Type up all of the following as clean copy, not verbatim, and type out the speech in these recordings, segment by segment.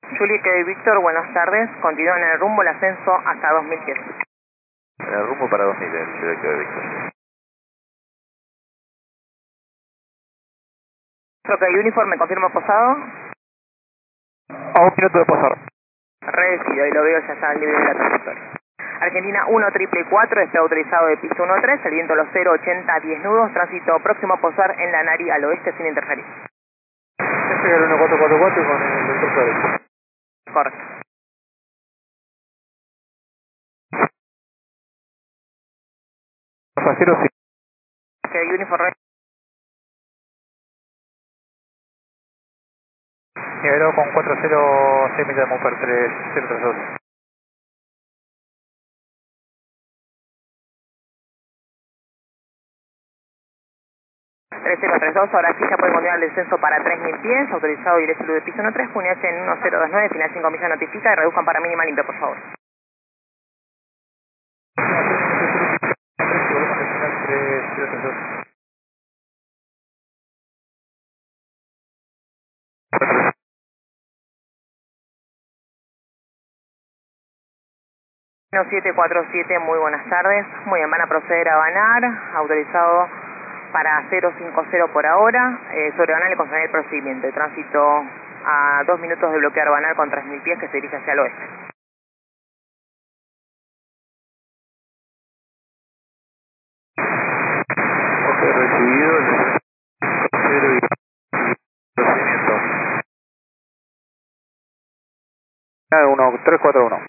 Juliet y Víctor, buenas tardes. Continúan en el rumbo el ascenso hasta 2000 pies. En el rumbo para 2000, el directo de Víctor. Ok, uniforme, confirmo posado. A un minuto de pasar. Recibido, y lo veo, ya está libre de la trayectoria. Argentina 1444, está autorizado de piso 13, el viento los 080 10 nudos, tránsito próximo a posar en la Nari al oeste sin interferir. Este es el 1444 con el doctor Flores. Correcto. Pasajeros, sí. Ok, uniforme. Niveló con 406 millas de Mumper 3032. 3032, ahora sí ya puede continuar el descenso para 3000 pies, autorizado directo de piso 13, Junior en 1029, final 5 millas notifica y reduzcan para mínima limpia, por favor. No 747, muy buenas tardes. Muy bien, van a proceder a banar, autorizado para 050 por ahora. Sobre banar le concederé el procedimiento de tránsito a 2 minutos de bloquear banar con 3000 pies que se dirige hacia el oeste. Ok, recibido. Cero y procedimiento. 1341.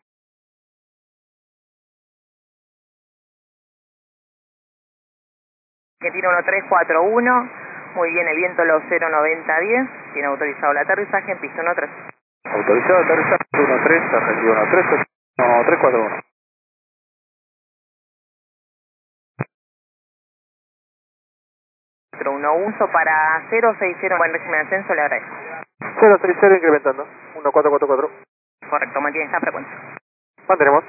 Argentina 1341, muy bien, el viento los 09010, tiene autorizado el aterrizaje en piso 13. Autorizado aterrizaje 13, Argentina 1341. 1 uso para 060, buen régimen de ascenso, le agradezco. 060 incrementando. 1444. Correcto, mantiene esta frecuencia. Mantenemos.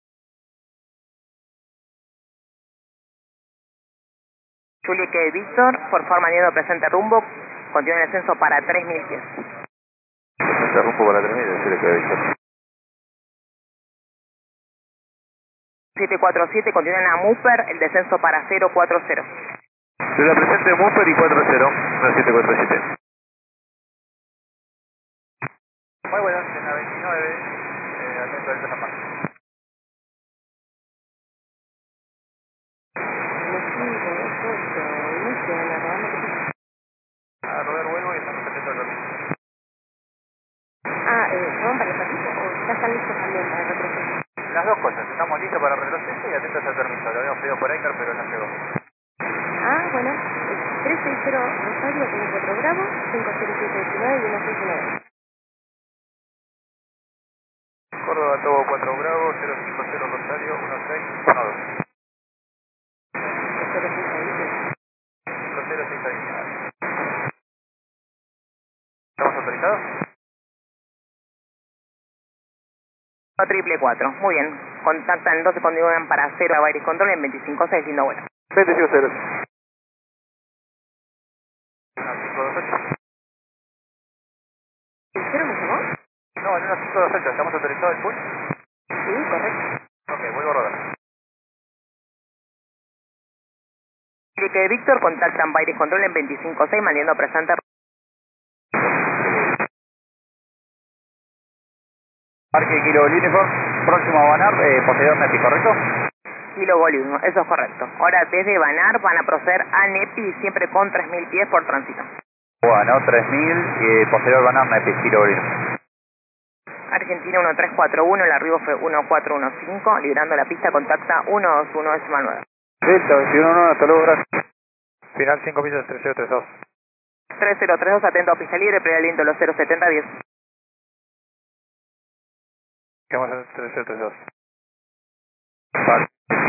Juliet y Víctor, por favor, manteniendo presente rumbo, continúa el ascenso para 3000 pies. Presente rumbo para 3000, decirle que Víctor. 747, continúan a Mupper, el descenso para 040. Se la presente Mumper y 40, 1747. Muy buenas, en la 29, atento al San Marcos. A Robert vuelvo y estamos atentos al retorno. ¿Van para el permiso o ya están listos también para el retroceso? Las dos cosas, estamos listos para el retroceso y atentos al permiso. Lo habíamos pedido por Icar, pero no llegó. Bueno, 360 Rosario, tiene 4 grados, 50719 y 169. Córdoba, Togo 4 Bravo, 050 Rosario, 1612. 5069. ¿Estamos autorizados? Triple 4, muy bien. Contactan entonces cuando digan para 0 a Baires Control en 25.6, lindo vuelo. 25-0. 1528. ¿Hicieron me llamó? No, en 1528, ¿estamos autorizados el push? Sí, correcto. Ok, vuelvo a rodar. Que Víctor contactan Baires Control en 25.6, manteniendo presente. Parque Kilo Uniform, próximo a Banar, posterior Nepi, ¿correcto? Kilo volumen, eso es correcto. Ahora desde Banar van a proceder a Nepi siempre con 3000 pies por tránsito. Bueno, 3000, posterior Banar Nepi, Kilo Uniform. Argentina 1341, el arribo fue 1415, librando la pista contacta 121 decimal 9. Delta 21, hasta luego, gracias. Final 5 millas 3032. 3032, atento a pista libre, previo aliento los 07010. Quedamos en 3032. Vale.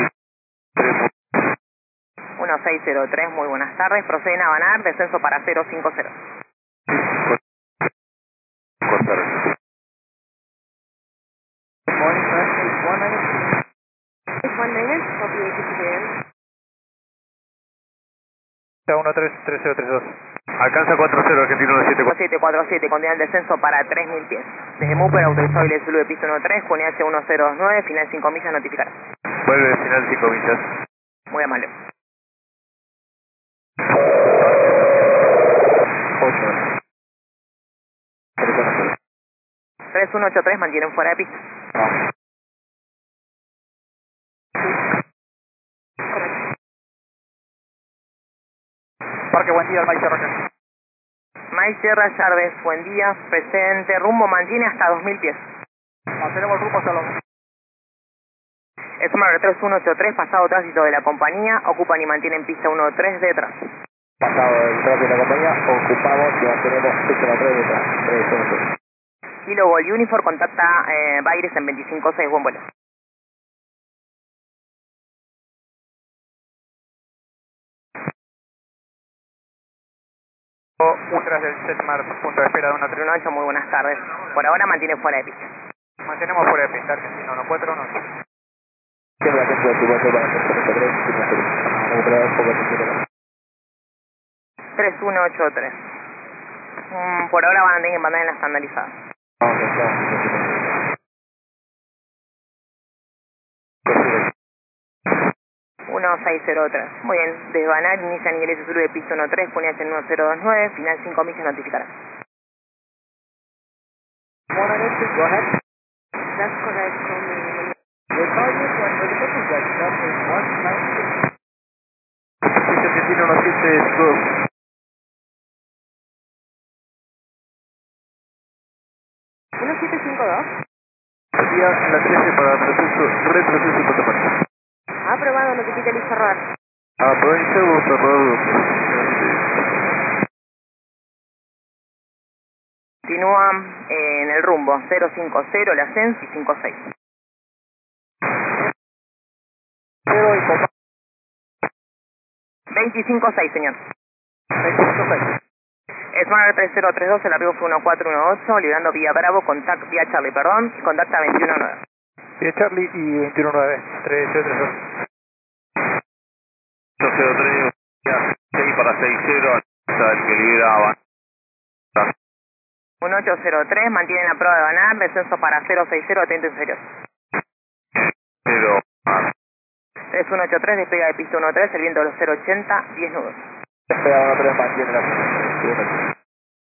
1603, muy buenas tardes, proceden a Banar, descenso para 050. Cortar. Morning, 1 minute, copy 82 clearance. pista 133032. Alcanza 40 Argentino 17. 4747, continúa el descenso para 3000 pies. Desde Mupper, autorizado y Zulu de pista 13, QNH 1029, final 5 millas, notificar. Vuelve final 5 millas. Muy amable. 3183, mantienen fuera de pista. Parque, buen día, el Mike Sierra. Mike Sierra, Yardes, buen día, presente, rumbo mantiene hasta 2000 pies. Mantenemos rumbo hasta los... Smart 3183, pasado tránsito de la compañía, ocupan y mantienen pista 13 detrás. Pasado el tránsito de la compañía, ocupamos y mantenemos pista 13 detrás. 313. Kilo Gol Uniform, contacta Baires en 256, buen vuelo. Ultras del Setmar, punto de espera de 138, muy buenas tardes. Por ahora mantiene fuera de pista. Mantenemos fuera de pista, Argentino 141. Siempre la gente de tu vuelta para hacer 3, recuperar un poco de tiempo. 3183. Por ahora van a tener que mandar en la estandarizada. Vamos a estar. 1603. Muy bien, desvanar, inicia nivel S Zulu de pista 13, QNH 1029, final 5 millas, notificará. Go ahead. That's correct, The target for the projection is 196. Pista Argentino 172. 1752. Día en la 13 para retroceso y pasaporte. Aprobado, notifica el cerrar. Aprobado, cerrado. Continúa en el rumbo 050, el ascenso y 56. 0 y copa. 256, señor. 256. Smart 3032, el arribo fue 1418, librando vía Bravo, vía Charlie, perdón, y contacta 219. Vía Charlie y 219, 3032. 803, 6 para 60, hasta el que libera 1803, mantienen la prueba de banar, descenso para 060, atento inferior. 0. 3183, despega de pista 13, el viento de los 080, 10 nudos. Espera, no, pero mantiene la